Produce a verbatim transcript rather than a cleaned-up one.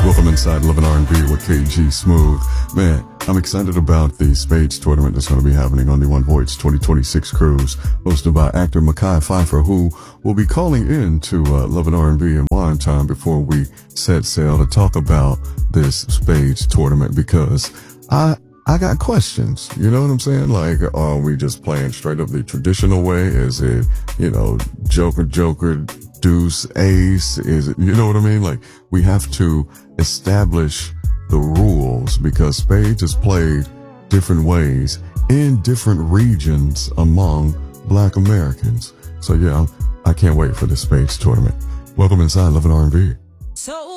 Welcome inside Love and R and B with K G Smooth. Man, I'm excited about the Spades tournament that's going to be happening on the One Voyage twenty twenty-six cruise, hosted by actor Mekhi Phifer, who will be calling in to uh, Love and R and B in wine time before we set sail to talk about this Spades tournament, because I I got questions. You know what I'm saying? Like, are we just playing straight up the traditional way? Is it, you know, Joker, Joker, Deuce, Ace? Is it, you know what I mean? Like, we have to establish the rules because Spades is played different ways in different regions among Black Americans. So yeah, I can't wait for the Spades tournament. Welcome inside Love and R and B. So